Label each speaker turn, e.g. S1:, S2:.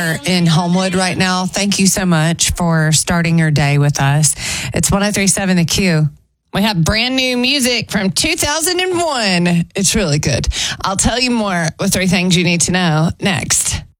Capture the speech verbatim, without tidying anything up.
S1: in Homewood right now. Thank you so much for starting your day with us. It's one oh three point seven The Q. We have brand new music from two thousand one. It's really good. I'll tell you more with three things you need to know next.